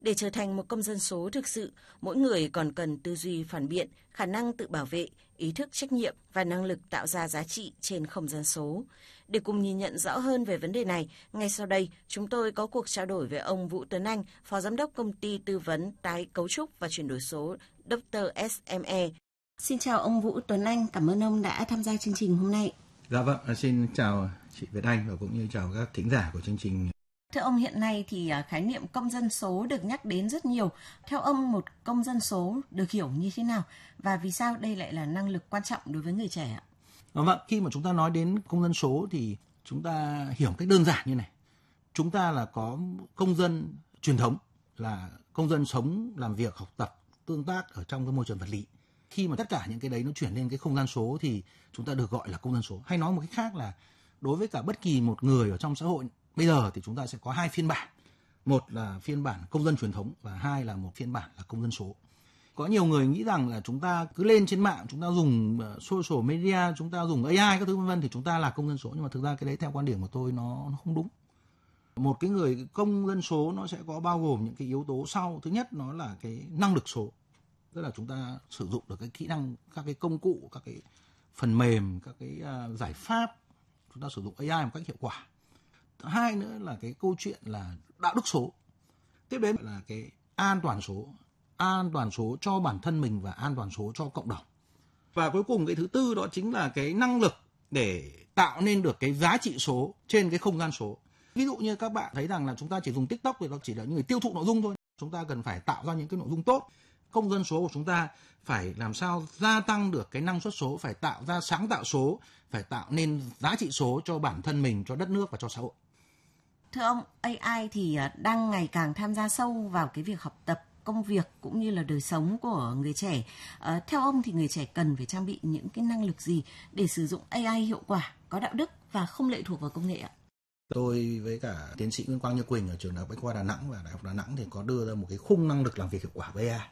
Để trở thành một công dân số thực sự, mỗi người còn cần tư duy phản biện, khả năng tự bảo vệ, ý thức trách nhiệm và năng lực tạo ra giá trị trên không gian số. Để cùng nhìn nhận rõ hơn về vấn đề này, ngay sau đây chúng tôi có cuộc trao đổi với ông Vũ Tuấn Anh, Phó Giám đốc Công ty Tư vấn Tái cấu trúc và Chuyển đổi số Dr. SME. Xin chào ông Vũ Tuấn Anh, cảm ơn ông đã tham gia chương trình hôm nay. Dạ vâng, xin chào chị Việt Anh và cũng như chào các thính giả của chương trình. Thưa ông, hiện nay thì khái niệm công dân số được nhắc đến rất nhiều. Theo ông, một công dân số được hiểu như thế nào và vì sao đây lại là năng lực quan trọng đối với người trẻ ạ? Vâng, khi mà chúng ta nói đến công dân số thì chúng ta hiểu cách đơn giản như này. Chúng ta là có công dân truyền thống, là công dân sống, làm việc, học tập, tương tác ở trong cái môi trường vật lý. Khi mà tất cả những cái đấy nó chuyển lên cái không gian số thì chúng ta được gọi là công dân số. Hay nói một cách khác là đối với cả bất kỳ một người ở trong xã hội bây giờ thì chúng ta sẽ có hai phiên bản. Một là phiên bản công dân truyền thống và hai là một phiên bản là công dân số. Có nhiều người nghĩ rằng là chúng ta cứ lên trên mạng, chúng ta dùng social media, chúng ta dùng AI các thứ vân vân thì chúng ta là công dân số, nhưng mà thực ra cái đấy theo quan điểm của tôi nó không đúng. Một cái người công dân số nó sẽ có bao gồm những cái yếu tố sau. Thứ nhất nó là cái năng lực số, tức là chúng ta sử dụng được cái kỹ năng, các cái công cụ, các cái phần mềm, các cái giải pháp, chúng ta sử dụng AI một cách hiệu quả. Hai nữa là cái câu chuyện là đạo đức số. Tiếp đến là cái an toàn số cho bản thân mình và an toàn số cho cộng đồng. Và cuối cùng cái thứ tư đó chính là cái năng lực để tạo nên được cái giá trị số trên cái không gian số. Ví dụ như các bạn thấy rằng là chúng ta chỉ dùng TikTok thì nó chỉ là những người tiêu thụ nội dung thôi. Chúng ta cần phải tạo ra những cái nội dung tốt. Công dân số của chúng ta phải làm sao gia tăng được cái năng suất số, phải tạo ra sáng tạo số, phải tạo nên giá trị số cho bản thân mình, cho đất nước và cho xã hội. Thưa ông, AI thì đang ngày càng tham gia sâu vào cái việc học tập, công việc cũng như là đời sống của người trẻ. Theo ông thì người trẻ cần phải trang bị những cái năng lực gì để sử dụng AI hiệu quả, có đạo đức và không lệ thuộc vào công nghệ ạ? Tôi với cả tiến sĩ Nguyễn Quang Như Quỳnh ở trường Đại học Bách khoa Đà Nẵng và Đại học Đà Nẵng thì có đưa ra một cái khung năng lực làm việc hiệu quả với AI.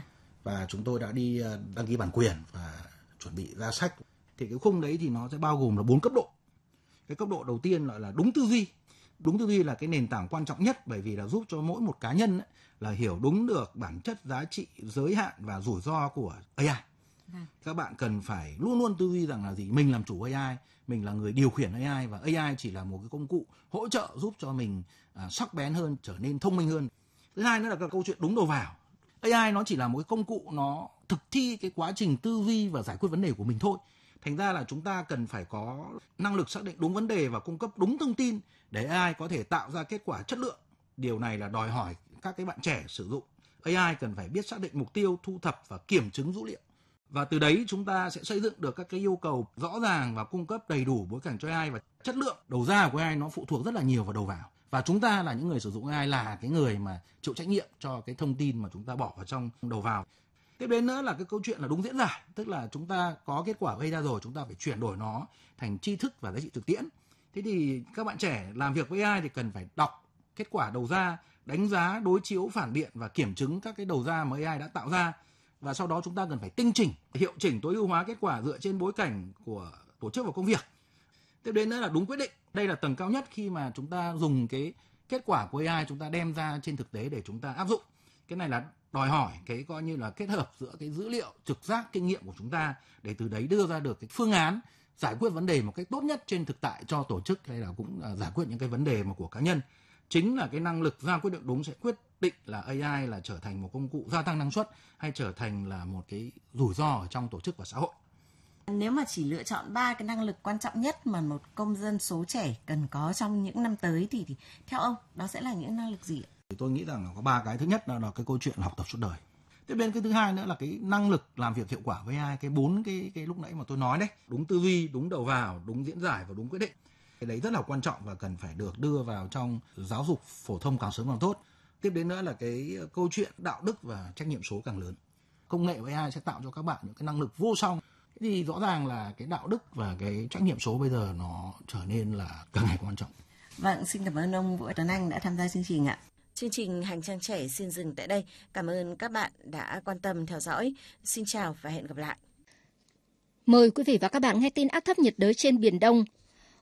Và chúng tôi đã đi đăng ký bản quyền và chuẩn bị ra sách. Thì cái khung đấy thì nó sẽ bao gồm là 4 cấp độ. Cái cấp độ đầu tiên gọi là đúng tư duy. Đúng tư duy là cái nền tảng quan trọng nhất, bởi vì là giúp cho mỗi một cá nhân ấy, là hiểu đúng được bản chất, giá trị, giới hạn và rủi ro của AI. Các bạn cần phải luôn luôn tư duy rằng là gì? Mình làm chủ AI, mình là người điều khiển AI và AI chỉ là một cái công cụ hỗ trợ giúp cho mình sắc bén hơn, trở nên thông minh hơn. Thứ hai nữa là cái câu chuyện đúng đầu vào. AI nó chỉ là một cái công cụ, nó thực thi cái quá trình tư duy và giải quyết vấn đề của mình thôi. Thành ra là chúng ta cần phải có năng lực xác định đúng vấn đề và cung cấp đúng thông tin để AI có thể tạo ra kết quả chất lượng. Điều này là đòi hỏi các cái bạn trẻ sử dụng AI cần phải biết xác định mục tiêu, thu thập và kiểm chứng dữ liệu. Và từ đấy chúng ta sẽ xây dựng được các cái yêu cầu rõ ràng và cung cấp đầy đủ bối cảnh cho AI, và chất lượng đầu ra của AI nó phụ thuộc rất là nhiều vào đầu vào. Và chúng ta là những người sử dụng AI là cái người mà chịu trách nhiệm cho cái thông tin mà chúng ta bỏ vào trong đầu vào. Tiếp đến nữa là cái câu chuyện là đúng diễn giải, tức là chúng ta có kết quả gây ra rồi, chúng ta phải chuyển đổi nó thành tri thức và giá trị thực tiễn. Thế thì các bạn trẻ làm việc với AI thì cần phải đọc kết quả đầu ra, đánh giá, đối chiếu, phản biện và kiểm chứng các cái đầu ra mà AI đã tạo ra. Và sau đó chúng ta cần phải tinh chỉnh, hiệu chỉnh, tối ưu hóa kết quả dựa trên bối cảnh của tổ chức và công việc. Tiếp đến nữa là đúng quyết định. Đây là tầng cao nhất khi mà chúng ta dùng cái kết quả của AI, chúng ta đem ra trên thực tế để chúng ta áp dụng. Cái này là đòi hỏi cái coi như là kết hợp giữa cái dữ liệu, trực giác, kinh nghiệm của chúng ta để từ đấy đưa ra được cái phương án giải quyết vấn đề một cách tốt nhất trên thực tại cho tổ chức, hay là cũng giải quyết những cái vấn đề mà của cá nhân. Chính là cái năng lực ra quyết định đúng sẽ quyết định là AI là trở thành một công cụ gia tăng năng suất hay trở thành là một cái rủi ro ở trong tổ chức và xã hội. Nếu mà chỉ lựa chọn 3 cái năng lực quan trọng nhất mà một công dân số trẻ cần có trong những năm tới thì theo ông đó sẽ là những năng lực gì ạ? Tôi nghĩ rằng có 3 cái. Thứ nhất là cái câu chuyện học tập suốt đời. Tiếp đến cái thứ hai nữa là cái năng lực làm việc hiệu quả với AI, cái 4 cái lúc nãy mà tôi nói đấy, đúng tư duy, đúng đầu vào, đúng diễn giải và đúng quyết định. Cái đấy rất là quan trọng và cần phải được đưa vào trong giáo dục phổ thông càng sớm càng tốt. Tiếp đến nữa là cái câu chuyện đạo đức và trách nhiệm số càng lớn. Công nghệ với AI sẽ tạo cho các bạn những cái năng lực vô song. Thì rõ ràng là cái đạo đức và cái trách nhiệm số bây giờ nó trở nên là càng ngày quan trọng. Vâng, xin cảm ơn ông Vũ Tuấn Anh đã tham gia chương trình ạ. Chương trình Hành trang trẻ xin dừng tại đây. Cảm ơn các bạn đã quan tâm theo dõi. Xin chào và hẹn gặp lại. Mời quý vị và các bạn nghe tin áp thấp nhiệt đới trên Biển Đông.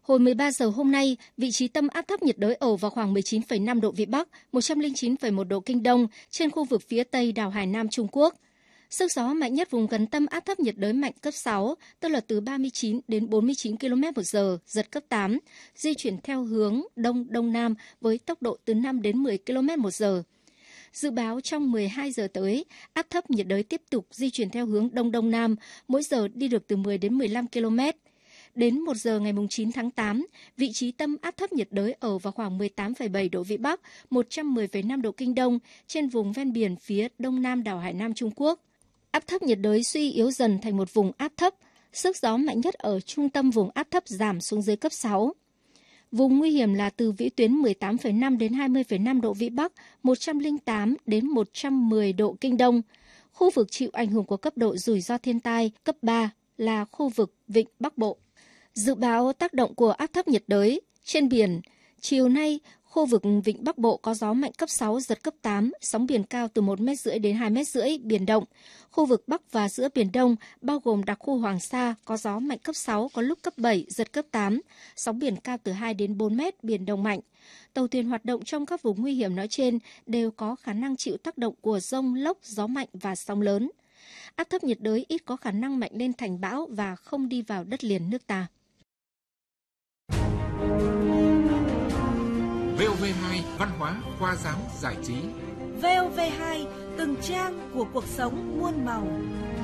Hồi 13 giờ hôm nay, vị trí tâm áp thấp nhiệt đới ở vào khoảng 19,5 độ Vĩ Bắc, 109,1 độ Kinh Đông trên khu vực phía Tây đảo Hải Nam Trung Quốc. Sức gió mạnh nhất vùng gần tâm áp thấp nhiệt đới mạnh cấp 6, tức là từ 39 đến 49 km/h, giật cấp 8, di chuyển theo hướng Đông-Đông Nam với tốc độ từ 5 đến 10 km/h. Dự báo trong 12 giờ tới, áp thấp nhiệt đới tiếp tục di chuyển theo hướng Đông-Đông Nam, mỗi giờ đi được từ 10 đến 15 km. Đến 1 giờ ngày 9 tháng 8, vị trí tâm áp thấp nhiệt đới ở vào khoảng 18,7 độ Vĩ Bắc, 110,5 độ Kinh Đông trên vùng ven biển phía Đông Nam đảo Hải Nam Trung Quốc. Áp thấp nhiệt đới suy yếu dần thành một vùng áp thấp, sức gió mạnh nhất ở trung tâm vùng áp thấp giảm xuống dưới cấp 6. Vùng nguy hiểm là từ vĩ tuyến 18,5 đến 20,5 độ Vĩ Bắc, 108 đến 110 độ Kinh Đông. Khu vực chịu ảnh hưởng của cấp độ rủi ro thiên tai cấp 3 là khu vực Vịnh Bắc Bộ. Dự báo tác động của áp thấp nhiệt đới trên biển, chiều nay khu vực Vịnh Bắc Bộ có gió mạnh cấp 6, giật cấp 8, sóng biển cao từ 1,5 m đến 2,5 m, biển động. Khu vực Bắc và giữa Biển Đông, bao gồm đặc khu Hoàng Sa, có gió mạnh cấp 6, có lúc cấp 7, giật cấp 8, sóng biển cao từ 2 đến 4 m, biển động mạnh. Tàu thuyền hoạt động trong các vùng nguy hiểm nói trên đều có khả năng chịu tác động của dông, lốc, gió mạnh và sóng lớn. Áp thấp nhiệt đới ít có khả năng mạnh lên thành bão và không đi vào đất liền nước ta. VOV2 Văn hóa, khoa giáo, giải trí. VOV2 từng trang của cuộc sống muôn màu.